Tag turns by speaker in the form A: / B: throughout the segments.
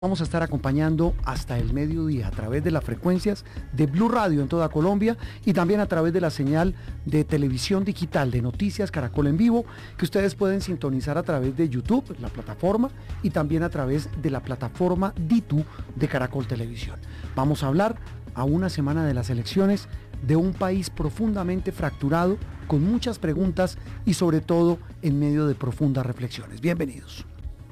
A: Vamos a estar acompañando hasta el mediodía a través de las frecuencias de Blue Radio en toda Colombia y también a través de la señal de televisión digital de Noticias Caracol en Vivo, que ustedes pueden sintonizar a través de YouTube, la plataforma, y también a través de la plataforma Ditu de Caracol Televisión. Vamos a hablar a una semana de las elecciones de un país profundamente fracturado, con muchas preguntas y sobre todo en medio de profundas reflexiones. Bienvenidos.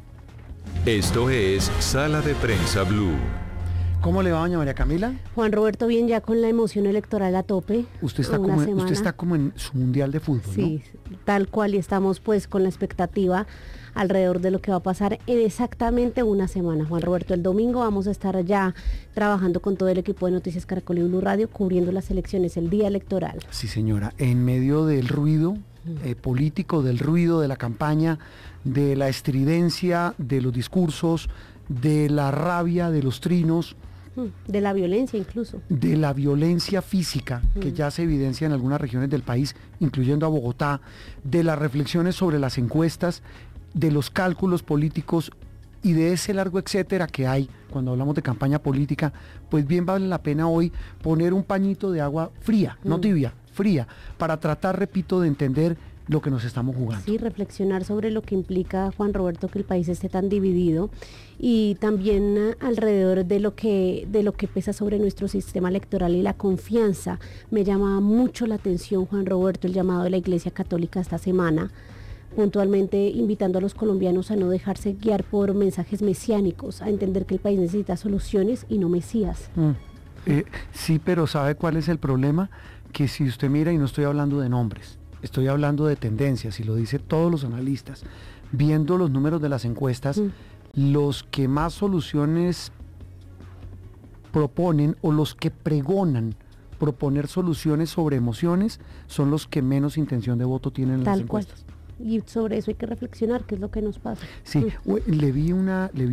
B: Esto es Sala de Prensa Blue.
A: ¿Cómo le va, doña María Camila?
C: Juan Roberto, bien, ya con la emoción electoral a tope.
A: Usted está como en su mundial de fútbol,
C: sí,
A: ¿no?
C: Tal cual, y estamos pues con la expectativa alrededor de lo que va a pasar en exactamente una semana. Juan Roberto, el domingo vamos a estar ya trabajando con todo el equipo de Noticias Caracol y Blue Radio, cubriendo las elecciones, el día electoral.
A: Sí, señora, en medio del ruido político, del ruido de la campaña, de la estridencia, de los discursos, de la rabia, de los trinos,
C: de la violencia incluso.
A: De la violencia física que ya se evidencia en algunas regiones del país, incluyendo a Bogotá, de las reflexiones sobre las encuestas, de los cálculos políticos y de ese largo etcétera que hay cuando hablamos de campaña política, pues bien vale la pena hoy poner un pañito de agua fría, no tibia, fría, para tratar, repito, de entender lo que nos estamos jugando.
C: Sí, reflexionar sobre lo que implica, Juan Roberto, que el país esté tan dividido y también alrededor de lo que pesa sobre nuestro sistema electoral y la confianza. Me llama mucho la atención, Juan Roberto, el llamado de la Iglesia Católica esta semana, puntualmente invitando a los colombianos a no dejarse guiar por mensajes mesiánicos, a entender que el país necesita soluciones y no mesías.
A: Sí, pero ¿sabe cuál es el problema? Que si usted mira, y no estoy hablando de nombres, estoy hablando de tendencias, y lo dicen todos los analistas, viendo los números de las encuestas, los que más soluciones proponen o los que pregonan proponer soluciones sobre emociones son los que menos intención de voto tienen en las encuestas.
C: Y sobre eso hay que reflexionar, qué es lo que nos pasa.
A: Sí, le vi un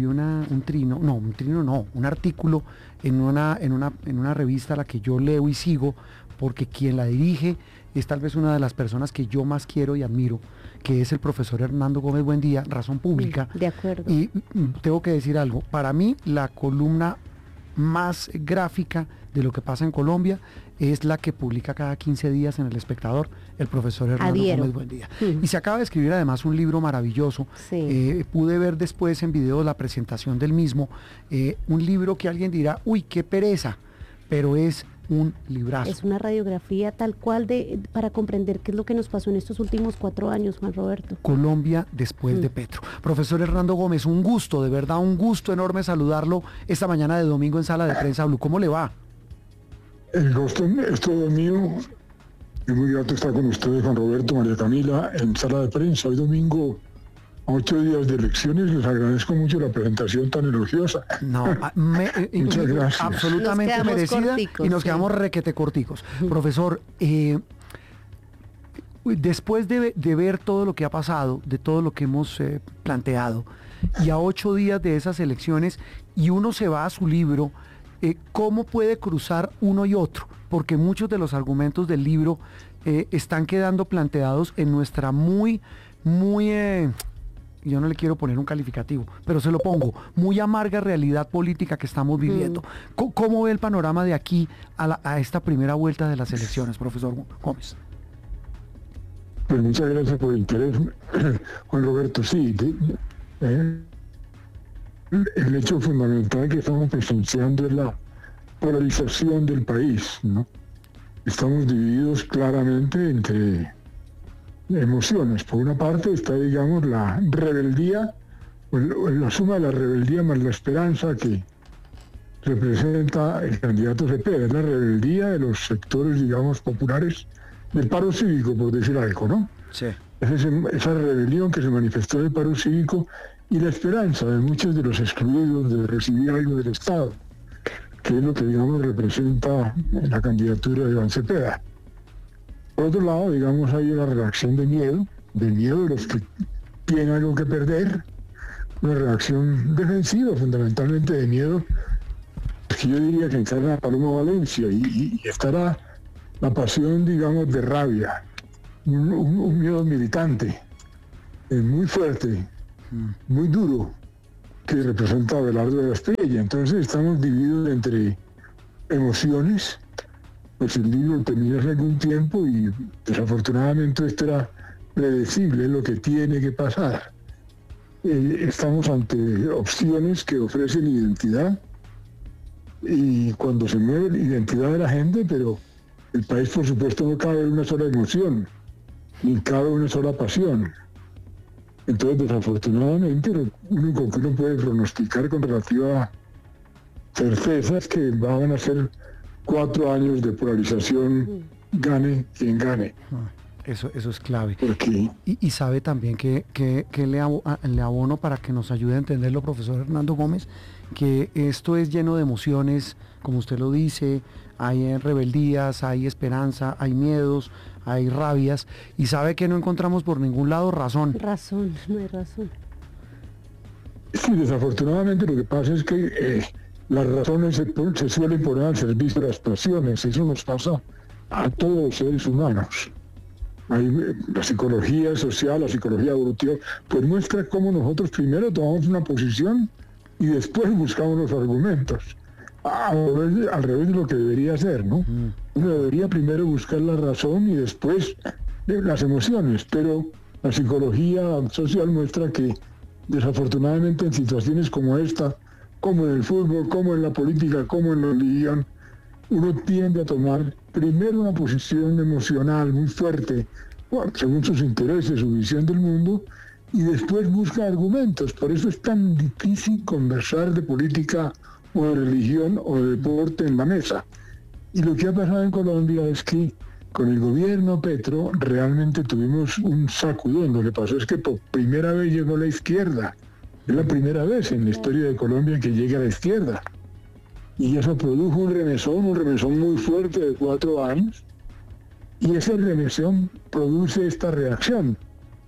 A: artículo en una revista a la que yo leo y sigo, porque quien la dirige es tal vez una de las personas que yo más quiero y admiro, que es el profesor Hernando Gómez Buendía, Razón Pública.
C: De acuerdo.
A: Y tengo que decir algo, para mí la columna más gráfica de lo que pasa en Colombia es la que publica cada 15 días en El Espectador el profesor Hernando Gómez Buendía. Y se acaba de escribir además un libro maravilloso.
C: Sí.
A: Pude ver después en video la presentación del mismo, un libro que alguien dirá, uy, qué pereza, pero es un librazo.
C: Es una radiografía tal cual para comprender qué es lo que nos pasó en estos últimos 4 años, Juan Roberto.
A: Colombia después de Petro. Profesor Hernando Gómez, un gusto, de verdad, un gusto enorme saludarlo esta mañana de domingo en Sala de Prensa Blue. ¿Cómo le va?
D: El gusto es todo mío. Es muy grato estar con ustedes, Juan Roberto, María Camila, en Sala de Prensa. Hoy domingo, a 8 días de elecciones, les agradezco mucho la presentación tan elogiosa.
A: No,
D: muchas gracias.
A: Absolutamente merecida, corticos, y nos quedamos requete corticos. Profesor, después de ver todo lo que ha pasado, de todo lo que hemos planteado, y a 8 días de esas elecciones, y uno se va a su libro, ¿cómo puede cruzar uno y otro? Porque muchos de los argumentos del libro están quedando planteados en nuestra yo no le quiero poner un calificativo, pero se lo pongo, muy amarga realidad política que estamos viviendo. ¿Cómo ve el panorama de aquí a esta primera vuelta de las elecciones, profesor Gómez?
D: Pues muchas gracias por el interés, Juan Roberto. Sí, el hecho fundamental que estamos presenciando es la polarización del país, ¿no? Estamos divididos claramente entre emociones. Por una parte está, digamos, la rebeldía, o la suma de la rebeldía más la esperanza que representa el candidato Cepeda. Es la rebeldía de los sectores, digamos, populares, del paro cívico, por decir algo, ¿no?
A: Sí.
D: Esa rebelión que se manifestó en el paro cívico y la esperanza de muchos de los excluidos de recibir algo del Estado, que es lo que, digamos, representa la candidatura de Iván Cepeda. Por otro lado, digamos, hay una reacción de miedo de los que tienen algo que perder, una reacción defensiva, fundamentalmente de miedo, que yo diría que encarna Paloma Valencia, y estará la pasión, digamos, de rabia, un miedo militante, muy fuerte, muy duro, que representa a Abelardo de la Estrella. Entonces estamos divididos entre emociones. Pues el libro terminó hace algún tiempo y desafortunadamente esto era predecible, es lo que tiene que pasar. Estamos ante opciones que ofrecen identidad y cuando se mueve la identidad de la gente, pero el país por supuesto no cabe en una sola emoción, ni cabe una sola pasión. Entonces desafortunadamente lo único que uno puede pronosticar con relativa certeza es que van a ser 4 años de polarización, gane quien gane.
A: Eso es clave.
D: Porque
A: Y sabe también que le abono para que nos ayude a entenderlo, profesor Hernando Gómez, que esto es lleno de emociones, como usted lo dice, hay rebeldías, hay esperanza, hay miedos, hay rabias, y sabe que no encontramos por ningún lado razón.
C: No hay razón.
D: sí, desafortunadamente lo que pasa es que las razones se suelen poner al servicio de las pasiones. Eso nos pasa a todos los seres humanos. La psicología social, la psicología evolutiva, pues muestra cómo nosotros primero tomamos una posición y después buscamos los argumentos. Al revés de lo que debería ser, ¿no? Uno debería primero buscar la razón y después las emociones, pero la psicología social muestra que desafortunadamente en situaciones como esta, como en el fútbol, como en la política, como en la religión, uno tiende a tomar primero una posición emocional muy fuerte, según sus intereses, su visión del mundo, y después busca argumentos. Por eso es tan difícil conversar de política o de religión o de deporte en la mesa. Y lo que ha pasado en Colombia es que con el gobierno Petro realmente tuvimos un sacudón. Lo que pasó es que por primera vez llegó la izquierda. Es la primera vez en la historia de Colombia que llega a la izquierda. Y eso produjo un remesón muy fuerte de 4 años. Y ese remesón produce esta reacción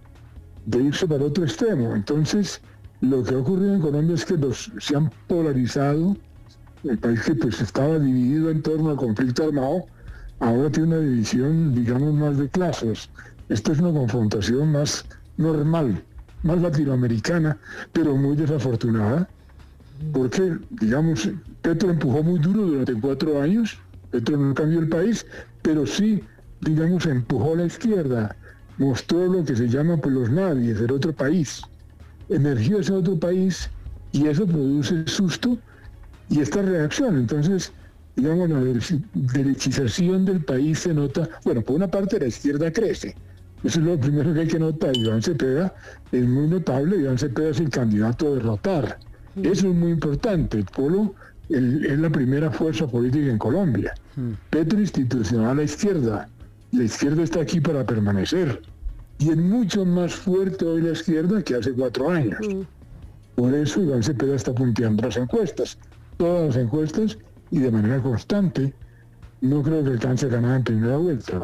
D: de irse para otro extremo. Entonces, lo que ha ocurrido en Colombia es que se han polarizado. El país que pues estaba dividido en torno al conflicto armado, ahora tiene una división, digamos, más de clases. Esto es una confrontación más normal, más latinoamericana, pero muy desafortunada, porque, digamos, Petro empujó muy duro durante 4 años, Petro no cambió el país, pero sí, digamos, empujó a la izquierda, mostró lo que se llama pues los nadies, el otro país, emergió ese otro país y eso produce susto y esta reacción. Entonces, digamos, la derechización del país se nota, bueno, por una parte la izquierda crece, eso es lo primero que hay que notar. Iván Cepeda es muy notable, Iván Cepeda es el candidato a derrotar, eso es muy importante. El Polo es la primera fuerza política en Colombia, Petro institucional a la izquierda está aquí para permanecer y es mucho más fuerte hoy la izquierda que hace 4 años. Por eso Iván Cepeda está punteando las encuestas, todas las encuestas, y de manera constante. No creo que alcance a ganar en primera vuelta.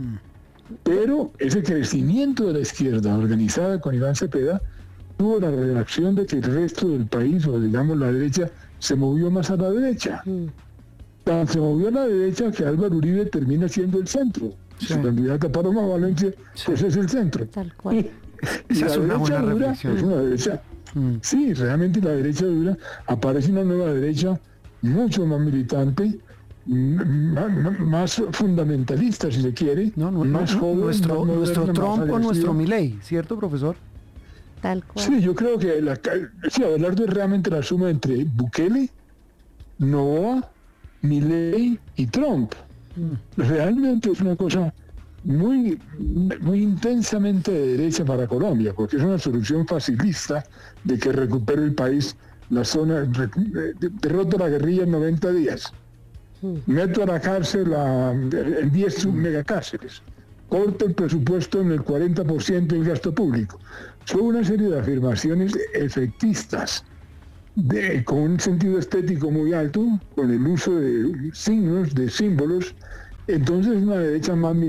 D: Pero ese crecimiento de la izquierda organizada con Iván Cepeda tuvo la reacción de que el resto del país, o digamos la derecha, se movió más a la derecha. Tan se movió a la derecha que Álvaro Uribe termina siendo el centro. Su candidata Paloma Valencia, pues es el centro.
C: Tal cual.
A: Esa es una buena
D: dura,
A: reflexión.
D: es una derecha. Sí, realmente la derecha dura. Aparece una nueva derecha mucho más militante, más fundamentalista, si se quiere, más joven,
A: nuestro
D: más
A: Trump o nuestro
D: agresiva.
A: Milei, ¿cierto, profesor?
C: Tal cual.
D: Sí, yo creo que Abelardo es realmente la suma entre Bukele, Noboa, Milei y Trump. Realmente es una cosa muy intensamente de derecha para Colombia, porque es una solución facilista de que recupere el país la zona, derrota la guerrilla en 90 días, meto a la cárcel en 10 megacárceles, corto el presupuesto en el 40% del gasto público. Son una serie de afirmaciones efectistas, con un sentido estético muy alto, con el uso de signos, de símbolos. Entonces una derecha más